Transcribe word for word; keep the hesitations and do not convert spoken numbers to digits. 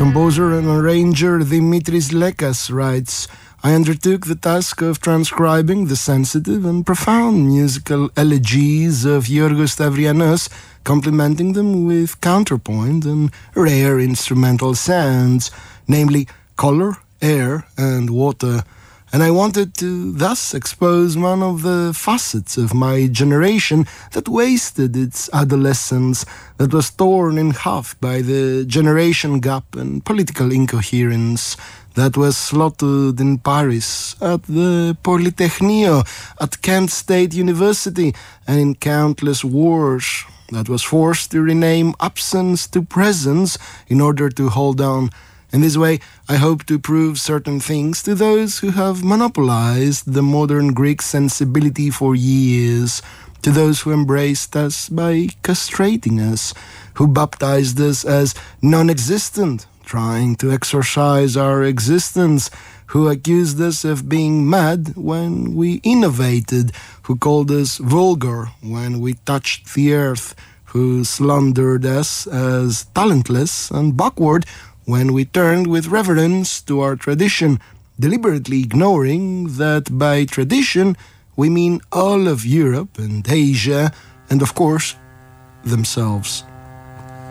Composer and arranger Dimitris Lekas writes, I undertook the task of transcribing the sensitive and profound musical elegies of Yorgos Stavrianos, complementing them with counterpoint and rare instrumental sounds, namely color, air, and water. And I wanted to thus expose one of the facets of my generation that wasted its adolescence, that was torn in half by the generation gap and political incoherence, that was slaughtered in Paris, at the Polytechnio, at Kent State University, and in countless wars, that was forced to rename absence to presence in order to hold on. In this way, I hope to prove certain things to those who have monopolized the modern Greek sensibility for years, to those who embraced us by castrating us, who baptized us as non-existent, trying to exorcise our existence, who accused us of being mad when we innovated, who called us vulgar when we touched the earth, who slandered us as talentless and backward when we turned with reverence to our tradition, deliberately ignoring that by tradition we mean all of Europe and Asia and, of course, themselves.